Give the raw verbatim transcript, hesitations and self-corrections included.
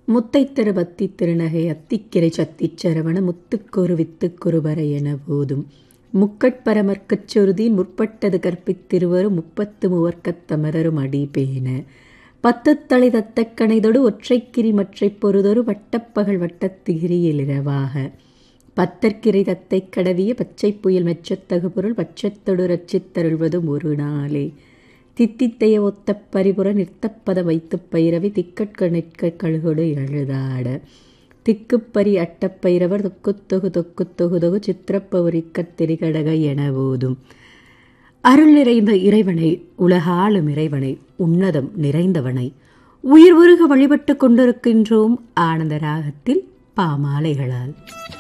முத்தைத்தரு பத்தி திருநகை அத்திக்கிரை சத்திச் சரவண முத்துக்கொரு வித்துக்குருபர என போதும் முக்கட்பரமர்க்கச் சொருதி முற்பட்டது கற்பித்திருவரும் முப்பத்து மூவர்க்கத் தமரரும் அடிபேன பத்துத்தளி தத்தக் கணைதொடு ஒற்றைக்கிரி மற்றைப் பொருதொரு வட்டப்பகல் வட்டத்திகிரியில் இரவாக பத்தற்கிரை தத்தைக் கடவிய பச்சைப் புயல் மெச்சத்தகு பொருள் பட்சத்தொடு ரட்சித் தருள்வதும் ஒரு நாளே தித்தித்தைய ஒத்த பரிபுற நிறுத்தப்பத வைத்துப் பயிரவி திக்கட்க நிற்க கழுகொடு எழுதாட திக்குப்பரி அட்டப்பயிரவர் தொக்குத்தொகு தொக்குத்தொகு தொகு சித்திரப்பவுரிக்கத் திரிகடக என போதும் அருள் நிறைந்த இறைவனை, உலகாளும் இறைவனை, உன்னதம் நிறைந்தவனை உயிர் உருக வழிபட்டு கொண்டிருக்கின்றோம் ஆனந்த ராகத்தில் பாமாலைகளால்.